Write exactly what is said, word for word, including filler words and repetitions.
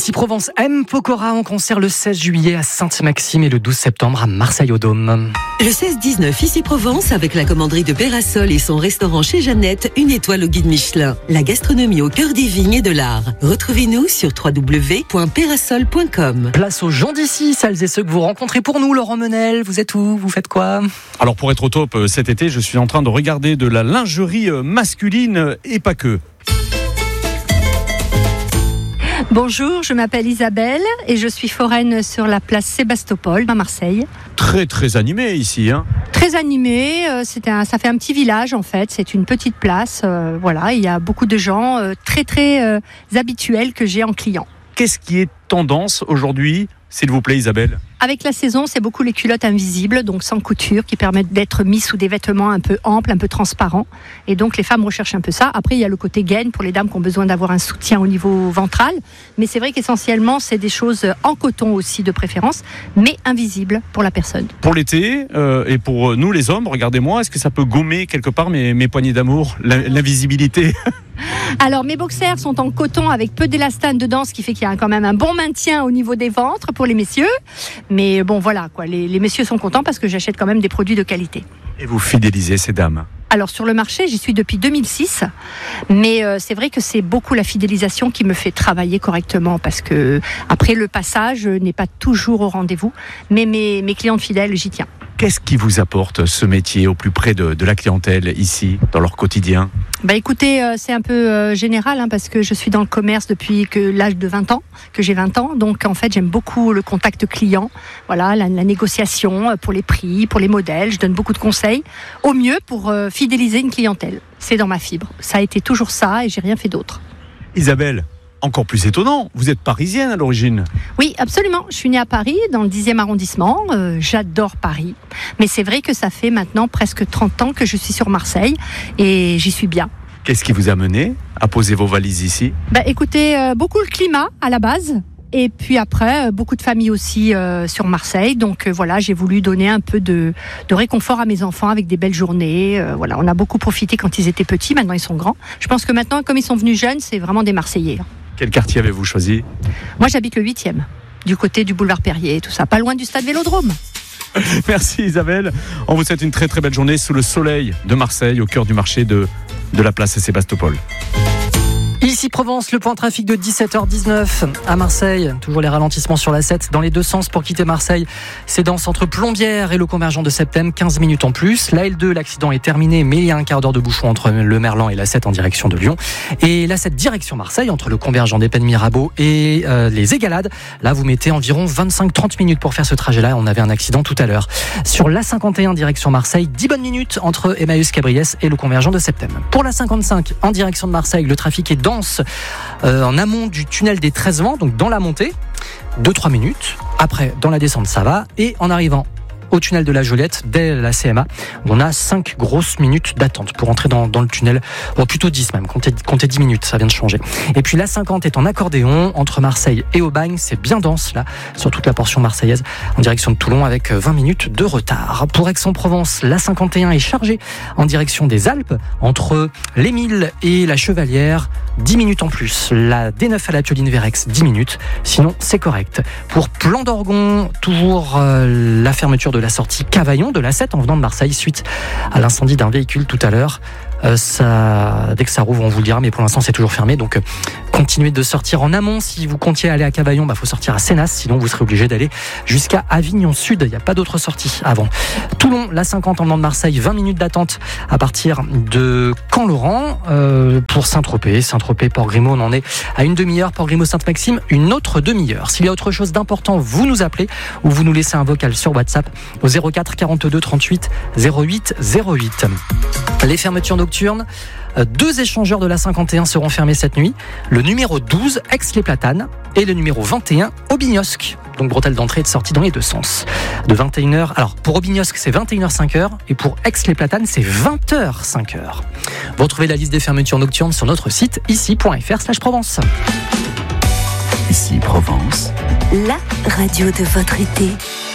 Ici Provence, M. Pokora en concert le seize juillet à Sainte-Maxime et le douze septembre à Marseille au Dôme. Le seize dix-neuf, ici Provence, avec la commanderie de Pérasol et son restaurant chez Jeannette, une étoile au guide Michelin. La gastronomie au cœur des vignes et de l'art. Retrouvez-nous sur w w w point pérasol point com. Place aux gens d'ici, celles et ceux que vous rencontrez pour nous. Laurent Menel, vous êtes où? Vous faites quoi? Alors pour être au top cet été, je suis en train de regarder de la lingerie masculine et pas que. Bonjour, je m'appelle Isabelle et je suis foraine sur la place Sébastopol à Marseille. Très très animé ici, hein. Très animé, euh, c'est un, ça fait un petit village en fait, c'est une petite place, euh, voilà, il y a beaucoup de gens euh, très très euh, habituels que j'ai en client. Qu'est-ce qui est tendance aujourd'hui, s'il vous plaît Isabelle? Avec la saison, c'est beaucoup les culottes invisibles, donc sans couture, qui permettent d'être mis sous des vêtements un peu amples, un peu transparents. Et donc les femmes recherchent un peu ça. Après, il y a le côté gaine pour les dames qui ont besoin d'avoir un soutien au niveau ventral. Mais c'est vrai qu'essentiellement, c'est des choses en coton aussi de préférence, mais invisibles pour la personne. Pour l'été, euh, et pour nous les hommes, regardez-moi, est-ce que ça peut gommer quelque part mes, mes poignées d'amour, l'invisibilité? Alors, mes boxers sont en coton avec peu d'élastane dedans, ce qui fait qu'il y a quand même un bon maintien au niveau des ventres pour les messieurs. Mais bon, voilà, quoi. Les, les messieurs sont contents parce que j'achète quand même des produits de qualité. Et vous fidélisez ces dames? Alors, sur le marché, j'y suis depuis deux mille six. Mais euh, c'est vrai que c'est beaucoup la fidélisation qui me fait travailler correctement parce que après, le passage n'est pas toujours au rendez-vous. Mais mes, mes clientes fidèles, j'y tiens. Qu'est-ce qui vous apporte ce métier au plus près de, de la clientèle ici, dans leur quotidien? Bah écoutez, euh, c'est un peu euh, général hein, parce que je suis dans le commerce depuis que l'âge de vingt ans, que j'ai vingt ans. Donc en fait, j'aime beaucoup le contact client, voilà, la, la négociation pour les prix, pour les modèles. Je donne beaucoup de conseils, au mieux pour euh, fidéliser une clientèle. C'est dans ma fibre. Ça a été toujours ça et j'ai rien fait d'autre. Isabelle, encore plus étonnant, vous êtes parisienne à l'origine. Oui, absolument. Je suis née à Paris, dans le dixième arrondissement. Euh, j'adore Paris. Mais c'est vrai que ça fait maintenant presque trente ans que je suis sur Marseille et j'y suis bien. Qu'est-ce qui vous a mené à poser vos valises ici? Bah, écoutez, euh, beaucoup le climat à la base. Et puis après, euh, beaucoup de familles aussi euh, sur Marseille. Donc euh, voilà, j'ai voulu donner un peu de, de réconfort à mes enfants avec des belles journées. Euh, voilà, on a beaucoup profité quand ils étaient petits. Maintenant, ils sont grands. Je pense que maintenant, comme ils sont venus jeunes, c'est vraiment des Marseillais. Quel quartier avez-vous choisi? Moi, j'habite le huitième, du côté du boulevard Perrier, tout ça, pas loin du stade Vélodrome. Merci Isabelle. On vous souhaite une très très belle journée sous le soleil de Marseille, au cœur du marché de, de la place Sébastopol. Ici Provence, le point trafic de dix-sept heures dix-neuf à Marseille. Toujours les ralentissements sur la sept dans les deux sens pour quitter Marseille. C'est dense entre Plombières et le convergent de Septem, quinze minutes en plus. La L deux, l'accident est terminé, mais il y a un quart d'heure de bouchon entre le Merlan et la sept en direction de Lyon. Et la sept direction Marseille, entre le convergent des Pennes-Mirabeau et euh, les Égalades. Là, vous mettez environ vingt-cinq à trente minutes pour faire ce trajet-là. On avait un accident tout à l'heure. Sur la cinquante et un direction Marseille, dix bonnes minutes entre Emmaüs-Cabriès et le convergent de Septem. Pour la cinquante-cinq en direction de Marseille, le trafic est dense Euh, en amont du tunnel des treize vents, donc dans la montée, deux à trois minutes. Après, dans la descente, ça va. Et en arrivant au tunnel de la Joliette, dès la C M A, on a cinq grosses minutes d'attente pour entrer dans, dans le tunnel. Bon, plutôt dix même, comptez, comptez dix minutes, ça vient de changer. Et puis la cinquante est en accordéon, entre Marseille et Aubagne, c'est bien dense là, sur toute la portion marseillaise, en direction de Toulon, avec vingt minutes de retard. Pour Aix-en-Provence, la cinquante et un est chargée en direction des Alpes, entre l'Émile et la Chevalière, dix minutes en plus. La D neuf à la Tueline-Vérex, dix minutes, sinon c'est correct. Pour Plan d'Orgon, toujours euh, la fermeture de la sortie Cavaillon de l'A sept en venant de Marseille suite à l'incendie d'un véhicule tout à l'heure. Euh, ça, dès que ça rouvre, on vous le dira, mais pour l'instant c'est toujours fermé. Donc euh, continuez de sortir en amont. Si vous comptiez aller à Cavaillon, bah faut sortir à Sénas, sinon vous serez obligé d'aller jusqu'à Avignon Sud. Il n'y a pas d'autre sortie avant. Toulon, la cinquante en venant de Marseille, vingt minutes d'attente à partir de Camp-Laurent. Euh, pour Saint-Tropez, Saint-Tropez, Port-Grimaud, on en est à une demi-heure. Port-Grimaud, Sainte-Maxime, une autre demi-heure. S'il y a autre chose d'important, vous nous appelez ou vous nous laissez un vocal sur WhatsApp au zéro quatre quarante-deux trente-huit zéro huit zéro huit. Les fermetures nocturnes, deux échangeurs de la cinquante et un seront fermés cette nuit. Le numéro douze, Aix-les-Platanes, et le numéro vingt et un, Aubignosc. Donc bretelle d'entrée et de sortie dans les deux sens. De vingt et une heures, alors pour Aubignosc c'est vingt et une heures cinq et pour Aix-les-Platanes c'est vingt heures cinq. Vous retrouvez la liste des fermetures nocturnes sur notre site ici point f r slash Provence. Ici Provence, la radio de votre été.